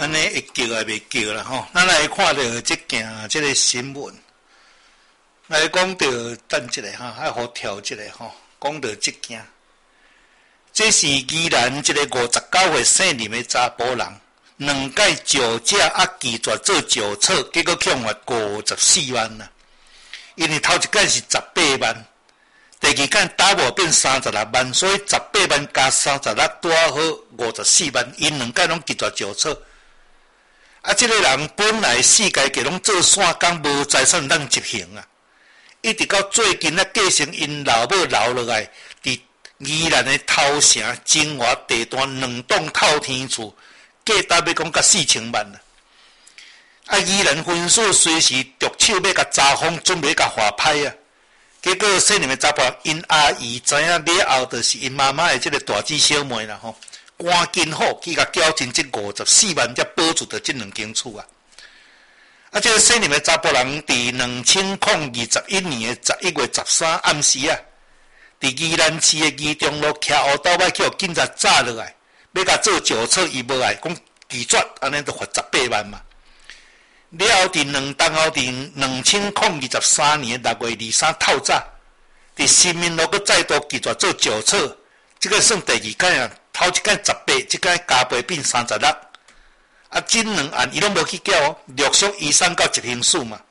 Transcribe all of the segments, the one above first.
安尼会叫也袂叫啦吼。咱来看到即件即个新闻，来讲到等一下哈，爱好调一下吼。讲到即件，这是宜兰一个59岁姓林的查甫人，2届酒驾拒绝做酒测，结果欠罚54万啦。因为头一届是18万，第二届打无变36万，所以18万加36拄好54万，因2届拢拒绝酒测。这个人本来世界计拢做线工，无财产当执行啊，一直到最近继承因老母留落来，伫宜兰的头城金华地段2栋透天厝，价值要讲到4000万啦。宜兰分数随时着手要甲查封，准备甲划派啊。结果姓林的查甫人因阿姨知影了后，就是因妈妈的这个大姊小妹啦吼，赶紧好去甲缴清这54万，才保住着这2间厝啊。这个姓林的查甫人伫2021年的11月13暗时啊，伫宜兰市的宜中路骑乌斗摆去互警察抓落来，要甲做酒测，伊无爱，讲拒绝，安尼就罚18万嘛。了后伫2档后伫2023年6月23透早，伫新民路佫再度拒绝做酒测，这个算第2届啊，头一届18，这届加倍变36。这2案伊拢无去缴哦，陆续移送到执行署嘛。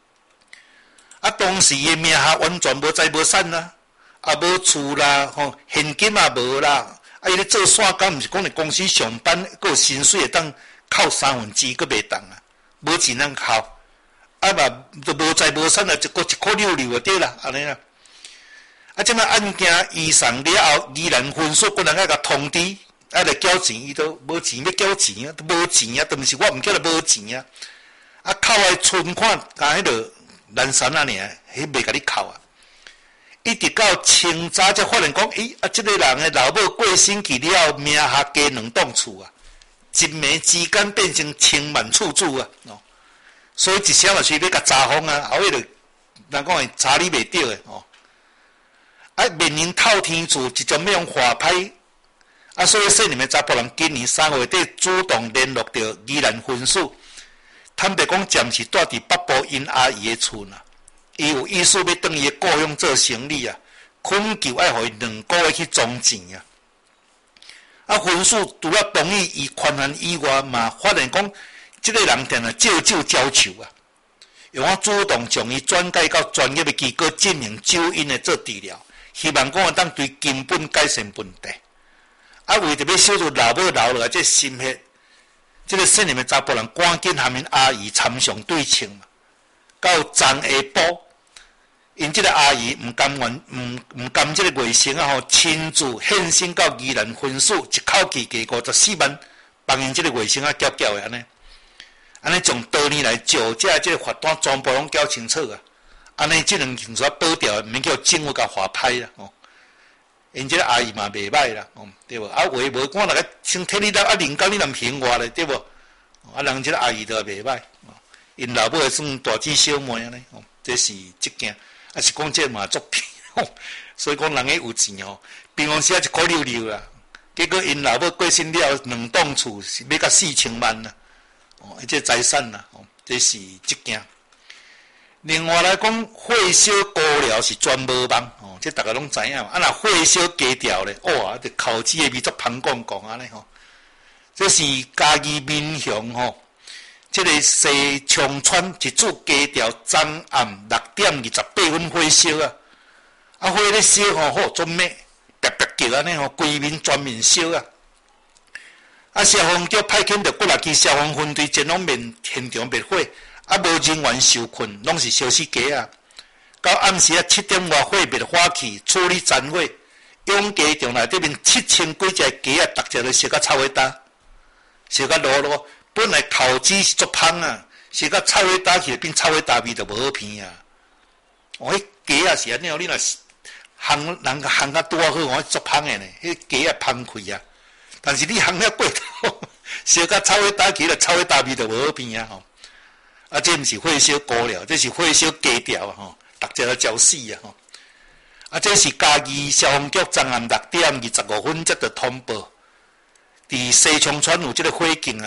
当时伊名下完全无财无产啦，无厝啦，现金也无啦。伊咧做线工，毋是讲咧公司上班，佫有薪水会当扣1/3，佫袂当啊。无钱通扣，嘛都无财无产啊，一块6就对啦，安尼啦。即摆案件移送了后，宜兰分署本来爱甲通知，来缴钱，伊都无钱要缴钱啊，都无钱啊，都毋是我毋叫他无钱啊。扣的存款，迄个蓝山啊尔，迄袂甲你扣啊。一直到清早才发现讲，即个人的老母过身去了后，名下加2栋厝啊。一暝之间变成千万厝主啊！所以一声就需要甲查封啊，后尾就人讲查你袂着的哦。面临透天厝，一种要用划派所以说你们查甫人今年3月底主动联络到宜兰分署，坦白讲暂时住伫北部因阿姨的厝啦。伊有意思要转伊的故乡做生意啊，恳求爱互伊2个月去装钱啊。分署除了同意伊宽限以外，嘛发现讲，这个人定借酒浇愁啊，用主动将伊转介到专业的机构进行酒因的做治疗，希望讲当对根本改善问题。为着要守住老母留落来这心血，这个姓林的查甫人赶紧和因阿姨参详对称嘛，到昨下晡。因这个阿姨唔甘这个卫生亲自献身到宜兰分署，一口气加54万，帮因这个卫生缴的安尼从多年来酒驾这个罚单全部拢缴清楚啊，安尼这2件事保掉，免叫政府甲罚歹啦因这个阿姨嘛袂歹啦对无？话无我来先替你人工你人评我咧对无？人这个阿姨都袂歹因老母算大姊小妹安尼这是这件。是讲这嘛作弊所以讲人个有钱平常时1块6啦，结果因老母过身了2栋厝是要到4000万啦，这财产啦，这是这件。另外来讲，火烧高寮是专无梦这大家拢知影嘛。若火烧低调咧，哇，这烤鸡的味足香讲安尼这是嘉义民雄这个西昌村一处低调昨暗6点28分火烧啊！火咧烧好准咩？白白叫安尼规面全面烧消防局派遣着9支消防分队前往现场灭火，无人员受困，拢是烧死鸡啊！到暗时7点外，火灭火器处理残火，永嘉场内底面7000几只鸡逐只都烧到臭火焦，烧到落落。本来烤鸡是足香啊，烧到臭火焦去变臭火焦味就无好闻啊！迄鸡啊是安尼你若烘人烘甲拄好，足香的呢，迄鸡啊香气啊。但是你烘了过头，烧到臭火焦去了，臭火焦味就无好闻啊！这毋是火烧高寮，这是火烧鸡条逐只都焦死这是嘉义消防局昨暗6点25分才着通报，伫西昌村有这个火警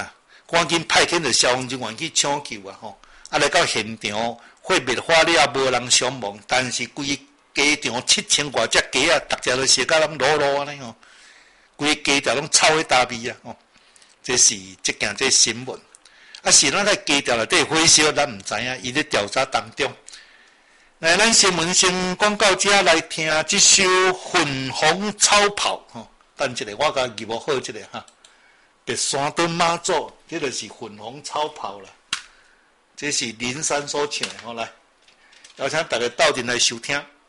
赶紧派遣着消防人员去抢救啊！吼，啊来到现场，火灭化了，无人伤亡，但是规家场7000多只鸡啊，大家都烧甲拢落落安尼吼，规家条拢臭迄大味啊！吼，这是这新闻。啊，是咱在家条内底火烧，咱毋知影，伊咧调查当中。来，咱新闻先广告遮来听这首粉红超跑吼。等一下，我甲字幕好一下哈。别山墩妈祖，这就是粉红超跑啦。这是林珊所唱的，好来，邀请大家到阵来收听。